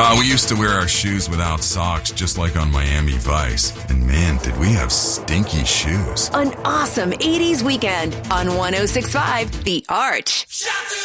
We used to wear our shoes without socks, just like on Miami Vice. And man, did we have stinky shoes. An awesome 80s weekend on 106.5 The Arch.